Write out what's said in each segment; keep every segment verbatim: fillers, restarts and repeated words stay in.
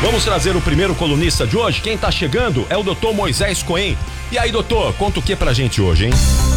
Vamos trazer o primeiro colunista de hoje. Quem tá chegando é o doutor Moisés Cohen. E aí, doutor, conta o que pra gente hoje, hein?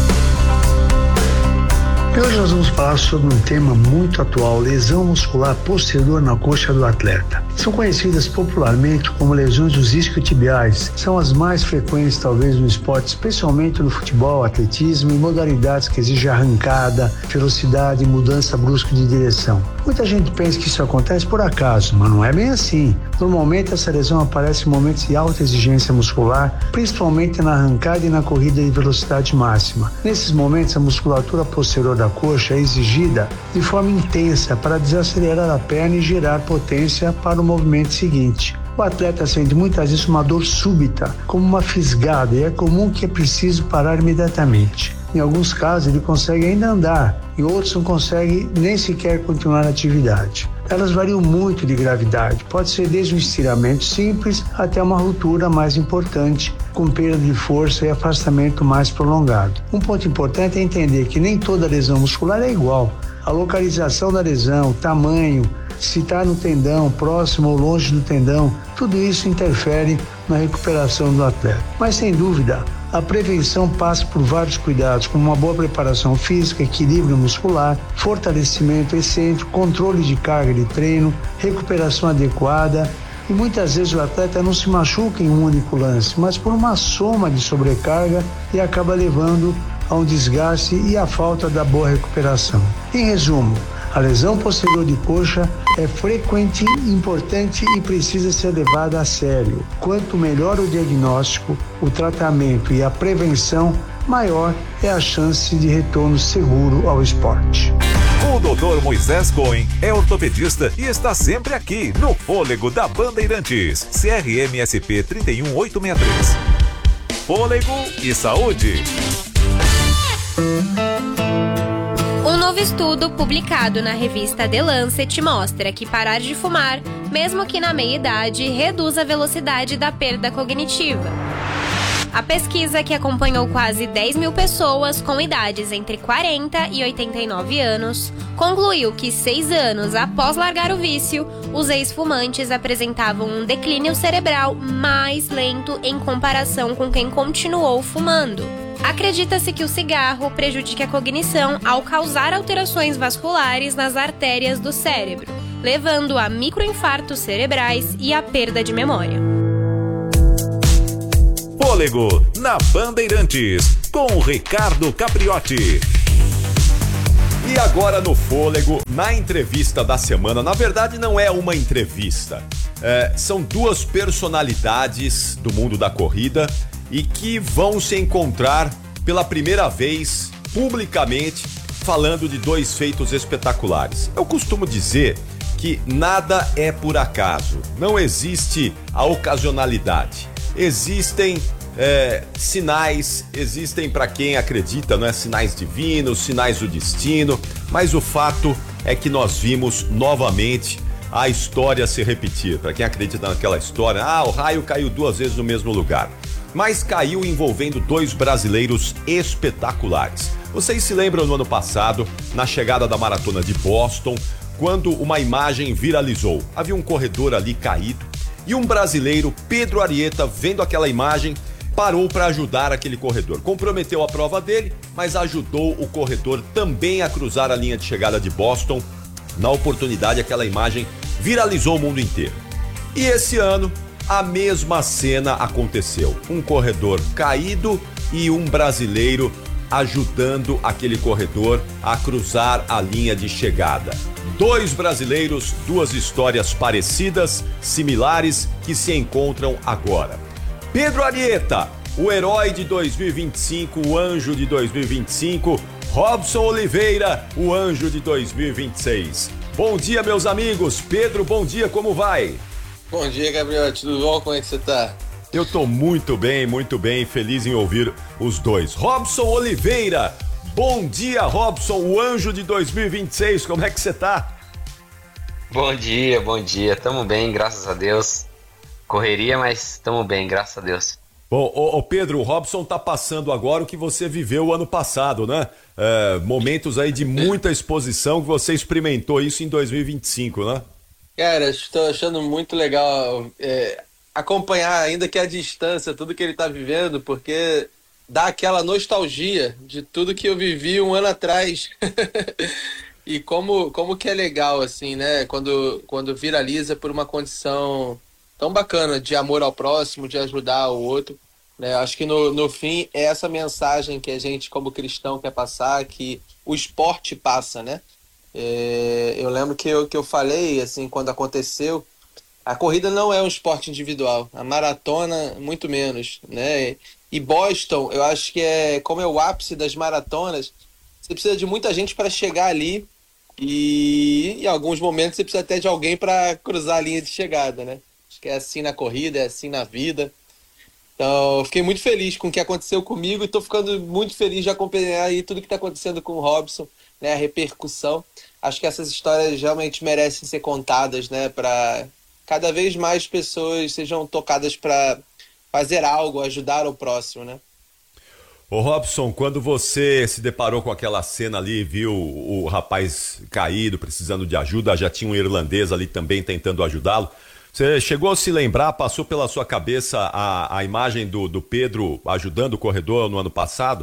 E hoje nós vamos falar sobre um tema muito atual, lesão muscular posterior na coxa do atleta. São conhecidas popularmente como lesões dos isquiotibiais. São as mais frequentes talvez no esporte, especialmente no futebol, atletismo e modalidades que exigem arrancada, velocidade e mudança brusca de direção. Muita gente pensa que isso acontece por acaso, mas não é bem assim. Normalmente essa lesão aparece em momentos de alta exigência muscular, principalmente na arrancada e na corrida de velocidade máxima. Nesses momentos a musculatura posterior da coxa é exigida de forma intensa para desacelerar a perna e gerar potência para o movimento seguinte. O atleta sente muitas vezes uma dor súbita, como uma fisgada, e é comum que é preciso parar imediatamente. Em alguns casos ele consegue ainda andar, e outros não conseguem nem sequer continuar a atividade. Elas variam muito de gravidade, pode ser desde um estiramento simples até uma ruptura mais importante, com perda de força e afastamento mais prolongado. Um ponto importante é entender que nem toda lesão muscular é igual. A localização da lesão, o tamanho, se está no tendão, próximo ou longe do tendão, tudo isso interfere na recuperação do atleta. Mas sem dúvida, a prevenção passa por vários cuidados, como uma boa preparação física, equilíbrio muscular, fortalecimento excêntrico, controle de carga de treino, recuperação adequada. E muitas vezes o atleta não se machuca em um único lance, mas por uma soma de sobrecarga e acaba levando a um desgaste e a falta da boa recuperação. Em resumo, a lesão posterior de coxa é frequente, importante e precisa ser levada a sério. Quanto melhor o diagnóstico, o tratamento e a prevenção, maior é a chance de retorno seguro ao esporte. O doutor Moisés Cohen é ortopedista e está sempre aqui no Fôlego da Bandeirantes. C R M S P três um oito seis três. Fôlego e saúde. Um novo estudo publicado na revista The Lancet mostra que parar de fumar, mesmo que na meia-idade, reduz a velocidade da perda cognitiva. A pesquisa, que acompanhou quase dez mil pessoas com idades entre quarenta e oitenta e nove anos, concluiu que seis anos após largar o vício, os ex-fumantes apresentavam um declínio cerebral mais lento em comparação com quem continuou fumando. Acredita-se que o cigarro prejudica a cognição ao causar alterações vasculares nas artérias do cérebro, levando a microinfartos cerebrais e a perda de memória. Fôlego na Bandeirantes, com Ricardo Capriotti. E agora no Fôlego, na entrevista da semana, na verdade não é uma entrevista, é, são duas personalidades do mundo da corrida e que vão se encontrar pela primeira vez publicamente falando de dois feitos espetaculares. Eu costumo dizer que nada é por acaso, não existe a ocasionalidade. Existem é, sinais, existem para quem acredita, não é? Sinais divinos, sinais do destino, mas o fato é que nós vimos novamente a história se repetir. Para quem acredita naquela história, ah, o raio caiu duas vezes no mesmo lugar. Mas caiu envolvendo dois brasileiros espetaculares. Vocês se lembram no ano passado, na chegada da maratona de Boston, quando uma imagem viralizou. Havia um corredor ali caído e um brasileiro, Pedro Arieta, vendo aquela imagem, parou para ajudar aquele corredor. Comprometeu a prova dele, mas ajudou o corredor também a cruzar a linha de chegada de Boston. Na oportunidade, aquela imagem viralizou o mundo inteiro. E esse ano, a mesma cena aconteceu. Um corredor caído e um brasileiro ajudando aquele corredor a cruzar a linha de chegada. Dois brasileiros, duas histórias parecidas, similares, que se encontram agora. Pedro Arieta, o herói de dois mil e vinte e cinco, o anjo de dois mil e vinte e cinco. Robson Oliveira, o anjo de dois mil e vinte e seis. Bom dia, meus amigos. Pedro, bom dia, como vai? Bom dia, Gabriel, tudo bom? Como é que você tá? Eu tô muito bem, muito bem, feliz em ouvir os dois. Robson Oliveira, bom dia, Robson, o anjo de dois mil e vinte e seis, como é que você tá? Bom dia, bom dia, tamo bem, graças a Deus. Correria, mas tamo bem, graças a Deus. Bom, ô, ô Pedro, o Robson tá passando agora o que você viveu o ano passado, né? É, momentos aí de muita exposição, que você experimentou isso em dois mil e vinte e cinco, né? Cara, estou achando muito legal é, acompanhar, ainda que à distância, tudo que ele está vivendo, porque dá aquela nostalgia de tudo que eu vivi um ano atrás. E como, como que é legal, assim, né? Quando, quando viraliza por uma condição tão bacana de amor ao próximo, de ajudar o outro, né? Acho que no, no fim é essa mensagem que a gente, como cristão, quer passar, que o esporte passa, né? É, eu lembro que eu, que eu falei, assim, quando aconteceu, a corrida não é um esporte individual, a maratona muito menos, né? E Boston, eu acho que é, como é o ápice das maratonas, você precisa de muita gente para chegar ali e em alguns momentos você precisa até de alguém para cruzar a linha de chegada, né? Acho que é assim na corrida, é assim na vida. Então, eu fiquei muito feliz com o que aconteceu comigo e estou ficando muito feliz de acompanhar aí tudo que está acontecendo com o Robson, né? A repercussão. Acho que essas histórias realmente merecem ser contadas, né? Para cada vez mais pessoas sejam tocadas para fazer algo, ajudar o próximo, né? Ô Robson, quando você se deparou com aquela cena ali, viu o rapaz caído, precisando de ajuda, já tinha um irlandês ali também tentando ajudá-lo, você chegou a se lembrar, passou pela sua cabeça a, a imagem do, do Pedro ajudando o corredor no ano passado?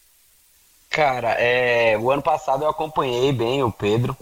Cara, é, o ano passado eu acompanhei bem o Pedro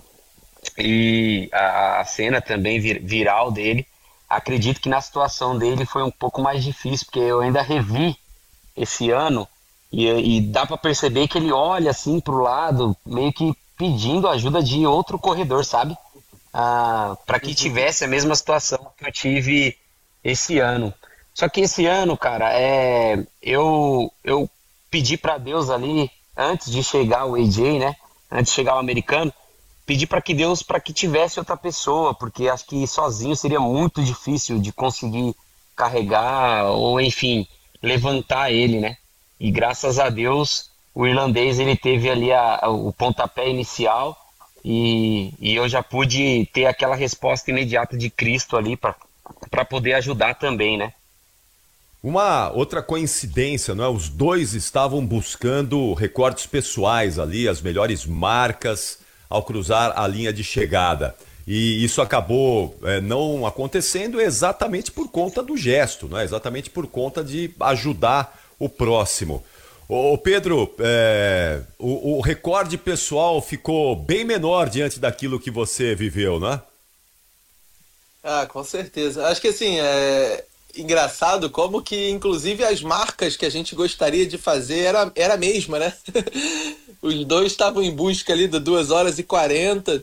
e a, a cena também vir- viral dele. Acredito que na situação dele foi um pouco mais difícil, porque eu ainda revi esse ano e, e dá pra perceber que ele olha assim pro lado, meio que pedindo ajuda de outro corredor, sabe? Ah, para que tivesse a mesma situação que eu tive esse ano. Só que esse ano, cara, é, eu, eu pedi pra Deus ali, antes de chegar o A J, né? Antes de chegar o americano, pedi para que Deus, para que tivesse outra pessoa, porque acho que sozinho seria muito difícil de conseguir carregar ou, enfim, levantar ele, né? E graças a Deus, o irlandês ele teve ali a- a- o pontapé inicial e, e eu já pude ter aquela resposta imediata de Cristo ali para para poder ajudar também, né? Uma outra coincidência, não é? Os dois estavam buscando recordes pessoais ali, as melhores marcas ao cruzar a linha de chegada. E isso acabou é, não acontecendo exatamente por conta do gesto, não é? Exatamente por conta de ajudar o próximo. Ô Pedro, é, o, o recorde pessoal ficou bem menor diante daquilo que você viveu, né? Ah, com certeza. Acho que assim, é engraçado como que, inclusive, as marcas que a gente gostaria de fazer era, era a mesma, né? Os dois estavam em busca ali de duas horas e quarenta.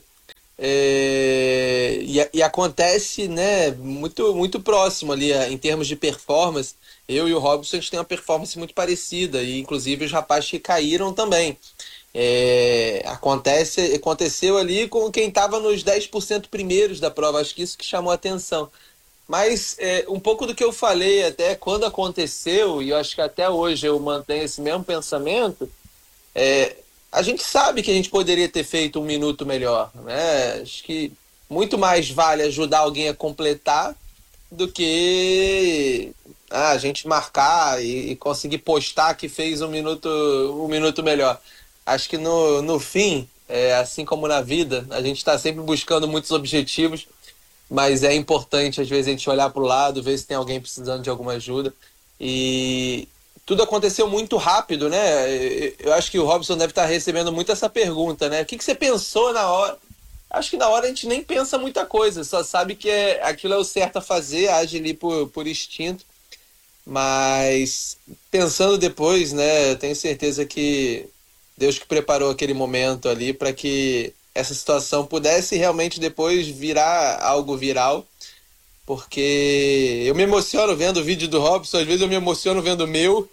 É, e, e acontece, né, muito, muito próximo ali, eh, em termos de performance. Eu e o Robson, a gente tem uma performance muito parecida, e inclusive os rapazes que caíram também. É, acontece, aconteceu ali com quem estava nos dez por cento primeiros da prova, acho que isso que chamou a atenção. Mas é, um pouco do que eu falei até quando aconteceu, e eu acho que até hoje eu mantenho esse mesmo pensamento, é, a gente sabe que a gente poderia ter feito um minuto melhor, né? Acho que muito mais vale ajudar alguém a completar do que ah, a gente marcar e, e conseguir postar que fez um minuto, um minuto melhor. Acho que no, no fim, é, assim como na vida, a gente está sempre buscando muitos objetivos, mas é importante às vezes a gente olhar para o lado, ver se tem alguém precisando de alguma ajuda. E tudo aconteceu muito rápido, né? Eu acho que o Robson deve estar recebendo muito essa pergunta, né? O que que você pensou na hora? Acho que na hora a gente nem pensa muita coisa, só sabe que é, aquilo é o certo a fazer, age ali por, por instinto. Mas pensando depois, né? Eu tenho certeza que Deus que preparou aquele momento ali para que essa situação pudesse realmente depois virar algo viral, porque eu me emociono vendo o vídeo do Robson, às vezes eu me emociono vendo o meu.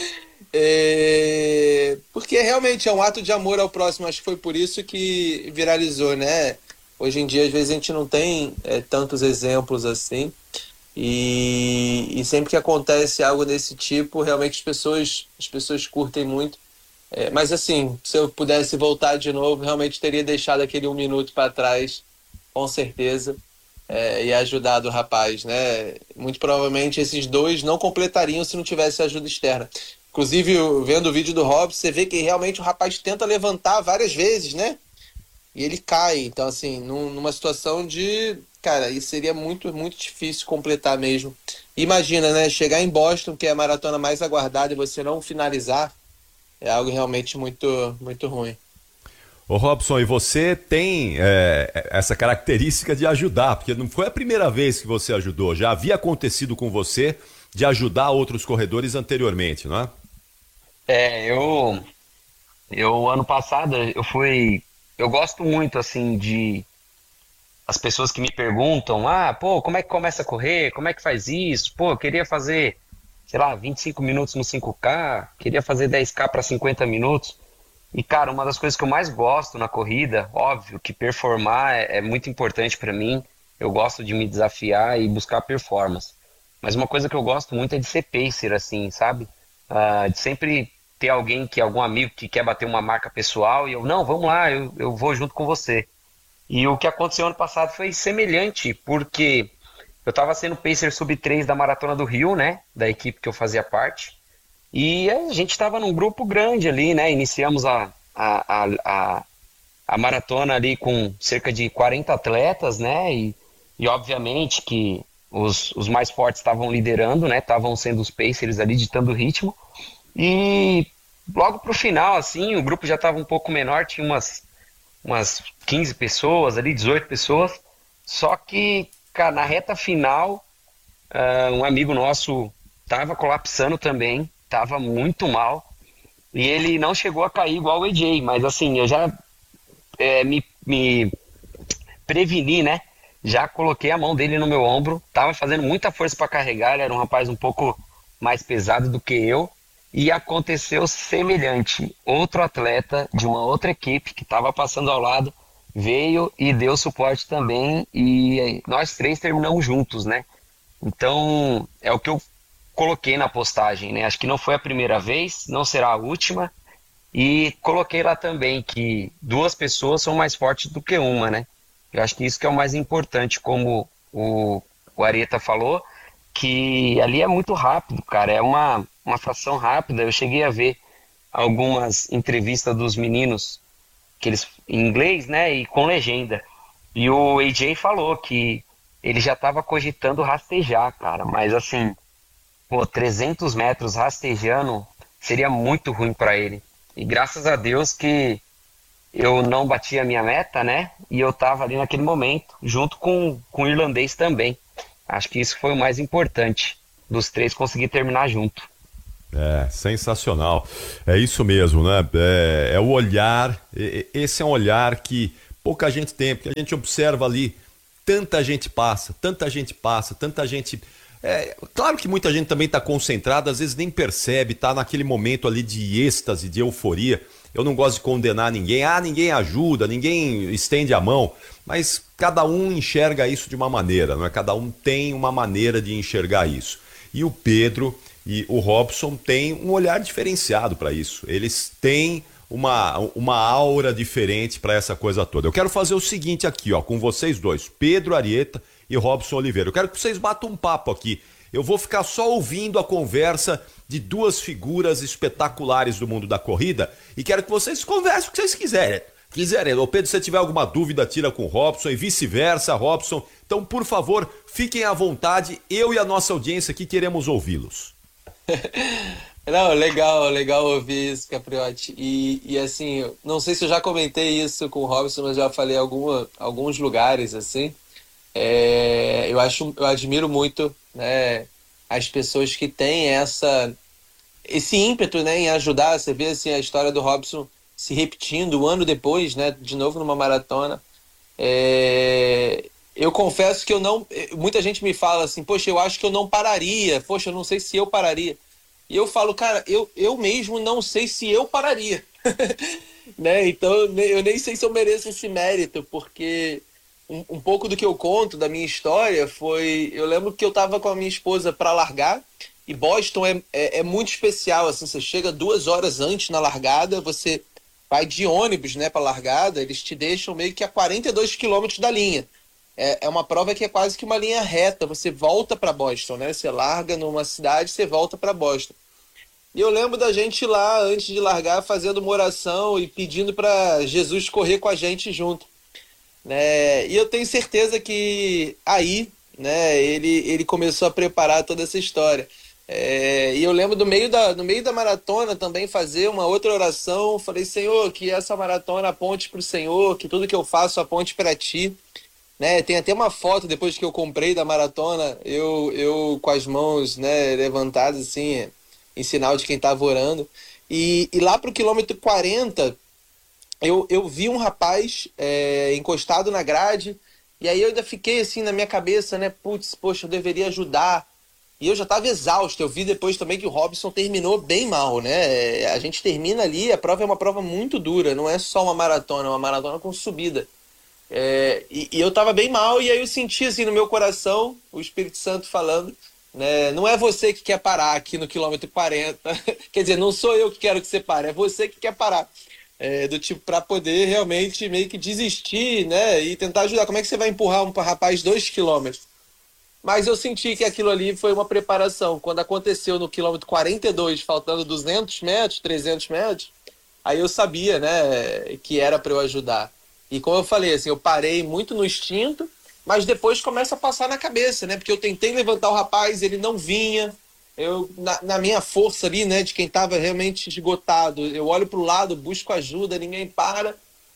É, porque realmente é um ato de amor ao próximo, acho que foi por isso que viralizou, né? Hoje em dia, às vezes, a gente não tem é, tantos exemplos assim, e, e sempre que acontece algo desse tipo, realmente as pessoas, as pessoas curtem muito. É, mas assim, se eu pudesse voltar de novo, realmente teria deixado aquele um minuto para trás, com certeza, é, e ajudado o rapaz, né? Muito provavelmente esses dois não completariam se não tivesse ajuda externa. Inclusive, eu- vendo o vídeo do Rob, você vê que realmente o rapaz tenta levantar várias vezes, né? E ele cai. Então, assim, num- numa situação de cara, isso seria muito, muito difícil completar mesmo. Imagina, né? Chegar em Boston, que é a maratona mais aguardada, e você não finalizar, é algo realmente muito, muito ruim. Ô Robson, e você tem é, essa característica de ajudar, porque não foi a primeira vez que você ajudou, já havia acontecido com você de ajudar outros corredores anteriormente, não é? É, eu, eu ano passado eu fui, eu gosto muito assim de as pessoas que me perguntam, ah, pô, como é que começa a correr? Como é que faz isso? Pô, eu queria fazer, sei lá, vinte e cinco minutos no cinco K, queria fazer dez K para cinquenta minutos. E, cara, uma das coisas que eu mais gosto na corrida, óbvio que performar é, é muito importante para mim. Eu gosto de me desafiar e buscar performance. Mas uma coisa que eu gosto muito é de ser pacer, assim, sabe? Ah, de sempre ter alguém, que algum amigo que quer bater uma marca pessoal e eu, não, vamos lá, eu, eu vou junto com você. E o que aconteceu ano passado foi semelhante, porque eu estava sendo pacer sub três da Maratona do Rio, né? Da equipe que eu fazia parte. E a gente estava num grupo grande ali, né? Iniciamos a, a, a, a, a maratona ali com cerca de quarenta atletas, né? E, e obviamente que os, os mais fortes estavam liderando, né? Estavam sendo os pacers ali, ditando o ritmo. E logo pro final, assim, o grupo já estava um pouco menor, tinha umas, umas quinze pessoas ali, dezoito pessoas. Só que, cara, na reta final, uh, um amigo nosso estava colapsando também. Tava muito mal e ele não chegou a cair igual o A J, mas assim, eu já é, me, me preveni, né? Já coloquei a mão dele no meu ombro, tava fazendo muita força para carregar, ele era um rapaz um pouco mais pesado do que eu e aconteceu semelhante. Outro atleta de uma outra equipe que estava passando ao lado veio e deu suporte também e nós três terminamos juntos, né? Então, é o que eu coloquei na postagem, né? Acho que não foi a primeira vez, não será a última. E coloquei lá também que duas pessoas são mais fortes do que uma, né? Eu acho que isso que é o mais importante, como o, o Arieta falou, que ali é muito rápido, cara. É uma, uma fração rápida. Eu cheguei a ver algumas entrevistas dos meninos, que eles em inglês, né? E com legenda. E o A J falou que ele já estava cogitando rastejar, cara. Mas assim, pô, trezentos metros rastejando seria muito ruim para ele. E graças a Deus que eu não bati a minha meta, né? E eu tava ali naquele momento, junto com, com o irlandês também. Acho que isso foi o mais importante, dos três conseguir terminar junto. É, sensacional. É isso mesmo, né? É, é o olhar, esse é um olhar que pouca gente tem, porque a gente observa ali, tanta gente passa, tanta gente passa, tanta gente... É, claro que muita gente também está concentrada, às vezes nem percebe, está naquele momento ali de êxtase, de euforia. Eu não gosto de condenar ninguém, ah, ninguém ajuda, ninguém estende a mão, mas cada um enxerga isso de uma maneira, não é? Cada um tem uma maneira de enxergar isso. E o Pedro e o Robson têm um olhar diferenciado para isso. Eles têm uma, uma aura diferente para essa coisa toda. Eu quero fazer o seguinte aqui, ó, com vocês dois, Pedro Arieta e Robson Oliveira. Eu quero que vocês batam um papo aqui. Eu vou ficar só ouvindo a conversa de duas figuras espetaculares do mundo da corrida e quero que vocês conversem o que vocês quiserem. Quiserem. Ô Pedro, se você tiver alguma dúvida, tira com o Robson e vice-versa, Robson. Então, por favor, fiquem à vontade. Eu e a nossa audiência aqui queremos ouvi-los. Não, legal, legal ouvir isso, Capriotti. E, e assim, não sei se eu já comentei isso com o Robson, mas já falei em alguma, alguns lugares, assim. É, eu acho, eu admiro muito, né, as pessoas que têm essa, esse ímpeto, né, em ajudar. Você vê assim, a história do Robson se repetindo um ano depois, né, de novo numa maratona. É, eu confesso que eu não... Muita gente me fala assim, poxa, eu acho que eu não pararia, poxa, eu não sei se eu pararia. E eu falo, cara, eu, eu mesmo não sei se eu pararia. Né? Então eu nem sei se eu mereço esse mérito, porque... Um, um pouco do que eu conto da minha história foi... Eu lembro que eu estava com a minha esposa para largar, e Boston é, é, é muito especial, assim, você chega duas horas antes na largada, você vai de ônibus, né, para largada, eles te deixam meio que a quarenta e dois quilômetros da linha. É, é uma prova que é quase que uma linha reta, você volta para Boston, né? Você larga numa cidade, você volta para Boston. E eu lembro da gente lá, antes de largar, fazendo uma oração e pedindo para Jesus correr com a gente junto. né? E eu tenho certeza que aí, né, ele, ele começou a preparar toda essa história. É, e eu lembro do meio da, no meio da maratona também fazer uma outra oração. Falei, Senhor, que essa maratona aponte para o Senhor, que tudo que eu faço aponte para Ti. Né? Tem até uma foto depois que eu comprei da maratona, eu, eu com as mãos, né, levantadas assim, em sinal de quem estava orando. E, e lá para o quilômetro quarenta, eu, eu vi um rapaz é, encostado na grade, e aí eu ainda fiquei assim na minha cabeça, né? Putz, poxa, eu deveria ajudar. E eu já estava exausto. Eu vi depois também que o Robson terminou bem mal, né? A gente termina ali, a prova é uma prova muito dura, não é só uma maratona, é uma maratona com subida. É, e, e eu estava bem mal, e aí eu senti assim no meu coração o Espírito Santo falando, né? Não é você que quer parar aqui no quilômetro quarenta. Quer dizer, não sou eu que quero que você pare, é você que quer parar. É, do tipo, para poder realmente meio que desistir, né? E tentar ajudar. Como é que você vai empurrar um rapaz dois quilômetros? Mas eu senti que aquilo ali foi uma preparação. Quando aconteceu no quilômetro quarenta e dois, faltando duzentos metros, trezentos metros, aí eu sabia, né, que era para eu ajudar. E como eu falei, assim, eu parei muito no instinto, mas depois começa a passar na cabeça, né? Porque eu tentei levantar o rapaz, ele não vinha. Eu, na, na minha força ali, né, de quem estava realmente esgotado, eu olho para o lado, busco ajuda, ninguém para.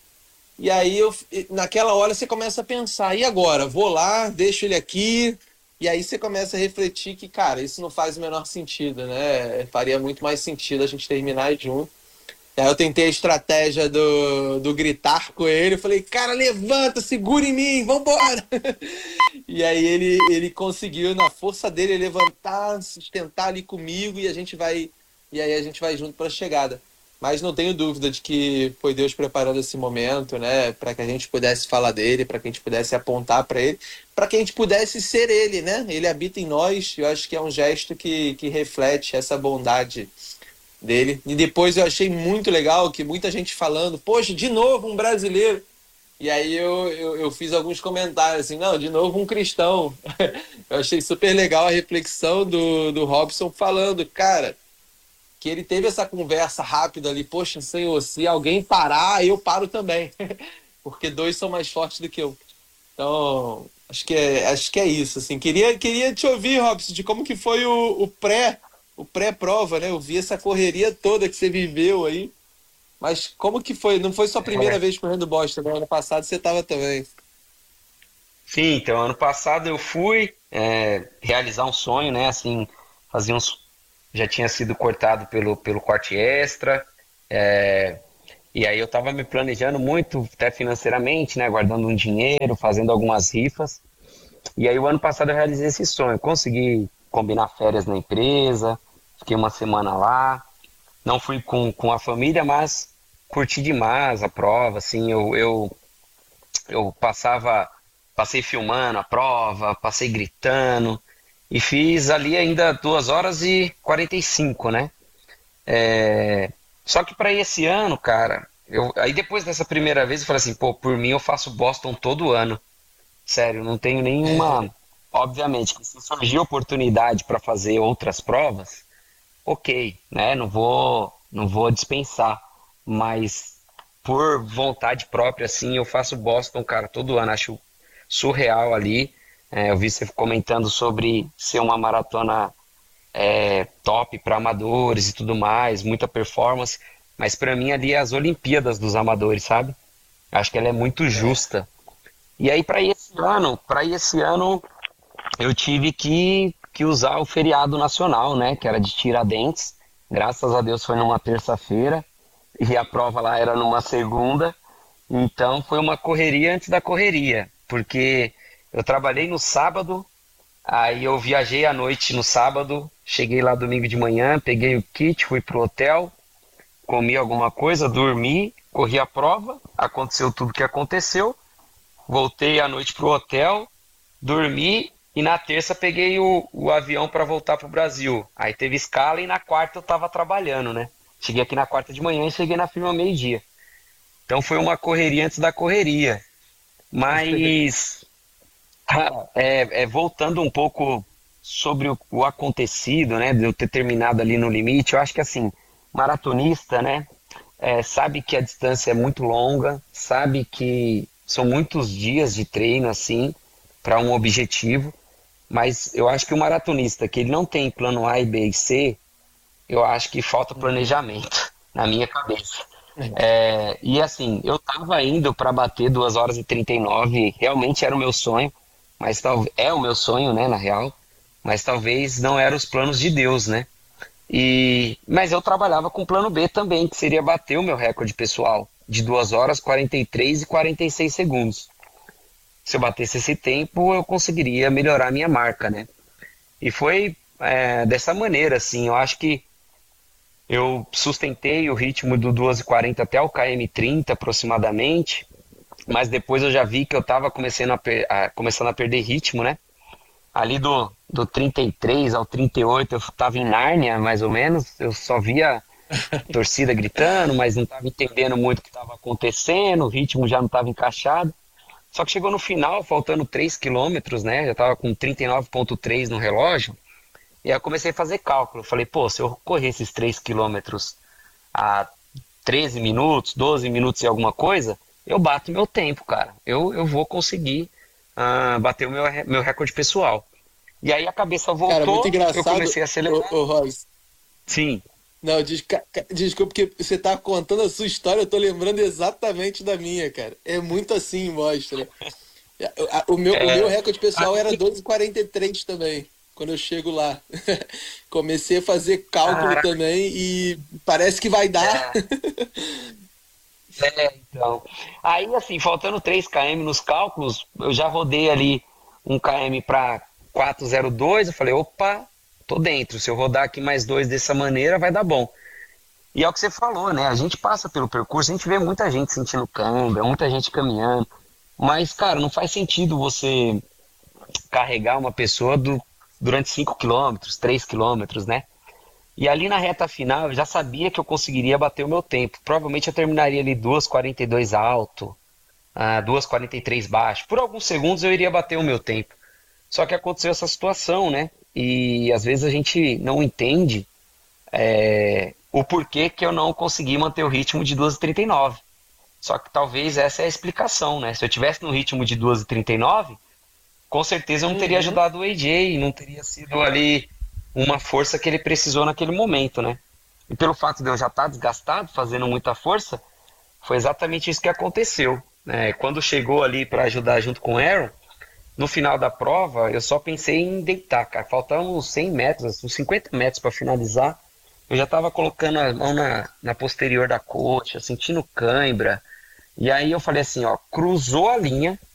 E aí, eu, naquela hora, você começa a pensar, e agora? Vou lá, deixo ele aqui. E aí você começa a refletir que, cara, isso não faz o menor sentido, né? Faria muito mais sentido a gente terminar junto. Aí eu tentei a estratégia do, do gritar com ele. Eu falei, cara, levanta, segura em mim, vambora! E aí ele, ele conseguiu, na força dele, levantar, sustentar ali comigo e a gente vai, e aí a gente vai junto para a chegada. Mas não tenho dúvida de que foi Deus preparando esse momento, né, para que a gente pudesse falar dele, para que a gente pudesse apontar para ele, para que a gente pudesse ser ele, né? Ele habita em nós. Eu acho que é um gesto que, que reflete essa bondade dele. E depois eu achei muito legal que muita gente falando, poxa, de novo um brasileiro. E aí eu, eu, eu fiz alguns comentários assim, não, de novo um cristão. Eu achei super legal a reflexão do, do Robson falando, cara, que ele teve essa conversa rápida ali, poxa, Senhor, se alguém parar, eu paro também. Porque dois são mais fortes do que eu. Então, acho que é, acho que é isso. Assim. Queria, queria te ouvir, Robson, de como que foi o, o pré, o pré-prova, né? Eu vi essa correria toda que você viveu aí. Mas como que foi? Não foi sua primeira é. vez correndo Boston, né? Ano passado você estava também. Sim, então ano passado eu fui é, realizar um sonho, né? Assim, fazer uns... Já tinha sido cortado pelo, pelo corte extra, é, e aí eu estava me planejando muito, até financeiramente, né? Guardando um dinheiro, fazendo algumas rifas. E aí o ano passado eu realizei esse sonho. Consegui combinar férias na empresa, fiquei uma semana lá. Não fui com, com a família, mas curti demais a prova, assim, eu, eu, eu passava, passei filmando a prova, passei gritando, e fiz ali ainda duas horas e quarenta e cinco, né? É, só que para esse ano, cara, eu, aí depois dessa primeira vez eu falei assim, pô, por mim eu faço Boston todo ano, sério, não tenho nenhuma, obviamente, que se surgir oportunidade para fazer outras provas, ok, né? Não vou, não vou dispensar, mas por vontade própria, assim, eu faço Boston, cara, todo ano, acho surreal ali. É, eu vi você comentando sobre ser uma maratona é, top para amadores e tudo mais, muita performance, mas para mim ali é as Olimpíadas dos amadores, sabe? Acho que ela é muito justa. E aí para esse ano, para esse ano eu tive que que usar o feriado nacional, né, que era de Tiradentes. Graças a Deus foi numa terça-feira e a prova lá era numa segunda. Então foi uma correria antes da correria, porque eu trabalhei no sábado, aí eu viajei à noite no sábado, cheguei lá domingo de manhã, peguei o kit, fui pro hotel, comi alguma coisa, dormi, corri a prova, aconteceu tudo o que aconteceu, voltei à noite pro hotel, dormi. E na terça peguei o, o avião para voltar pro Brasil. Aí teve escala e na quarta eu tava trabalhando, né? Cheguei aqui na quarta de manhã e cheguei na firma meio-dia. Então foi uma correria antes da correria. Mas, é, é, voltando um pouco sobre o, o acontecido, né? De eu ter terminado ali no limite, eu acho que assim, maratonista, né? É, sabe que a distância é muito longa, sabe que são muitos dias de treino assim para um objetivo, mas eu acho que o maratonista que ele não tem plano A, B e C, eu acho que falta planejamento na minha cabeça. É, e assim, eu tava indo para bater duas horas e trinta e nove, realmente era o meu sonho, mas tal, é o meu sonho, né, na real, mas talvez não eram os planos de Deus, né? E, mas eu trabalhava com plano B também, que seria bater o meu recorde pessoal de duas horas, quarenta e três e quarenta e seis segundos. Se eu batesse esse tempo, eu conseguiria melhorar a minha marca, né? E foi é, dessa maneira, assim, eu acho que eu sustentei o ritmo do duas e quarenta até o quilômetro trinta aproximadamente, mas depois eu já vi que eu estava começando a, per- a- começando a perder ritmo, né? Ali do, do trinta e três ao trinta e oito eu estava em Nárnia, mais ou menos, eu só via torcida gritando, mas não estava entendendo muito o que estava acontecendo, o ritmo já não estava encaixado. Só que chegou no final, faltando três quilômetros, né? Eu estava com trinta e nove vírgula três no relógio, e aí eu comecei a fazer cálculo. Eu falei, pô, se eu correr esses três quilômetros a treze minutos, doze minutos e alguma coisa, eu bato meu tempo, cara. Eu, eu vou conseguir ah, bater o meu, re- meu recorde pessoal. E aí a cabeça Cara, muito voltou, eu engraçado, comecei a acelerar. ô, ô Ross. Sim, Não, desca- ca- desculpa, porque você tá contando a sua história, eu tô lembrando exatamente da minha, cara. É muito assim, mostra. A- O meu, o meu recorde pessoal era doze e quarenta e três também, quando eu chego lá. Comecei a fazer cálculo caraca, também e parece que vai dar. é, então. Aí, assim, faltando três quilômetros nos cálculos, eu já rodei ali um quilômetro para quatro zero dois. Eu falei, opa, tô dentro. Se eu rodar aqui mais dois dessa maneira, vai dar bom. E é o que você falou, né? A gente passa pelo percurso, a gente vê muita gente sentindo câimbra, muita gente caminhando. Mas, cara, não faz sentido você carregar uma pessoa do- durante cinco quilômetros, três quilômetros, né? E ali na reta final eu já sabia que eu conseguiria bater o meu tempo. Provavelmente eu terminaria ali duas e quarenta e dois alto, ah, duas e quarenta e três baixo. Por alguns segundos eu iria bater o meu tempo. Só que aconteceu essa situação, né? E às vezes a gente não entende é, o porquê que eu não consegui manter o ritmo de duas e trinta e nove. Só que talvez essa é a explicação, né? Se eu tivesse no ritmo de duas e trinta e nove, com certeza eu não teria Uhum. ajudado o A J, não teria sido ali uma força que ele precisou naquele momento, né? E pelo fato de eu já estar desgastado, fazendo muita força, foi exatamente isso que aconteceu, né? Quando chegou ali para ajudar junto com o Aaron, no final da prova, eu só pensei em deitar, cara. Faltavam uns cem metros, uns cinquenta metros para finalizar. Eu já estava colocando a mão na, na posterior da coxa, sentindo cãibra. E aí eu falei assim, ó, cruzou a linha,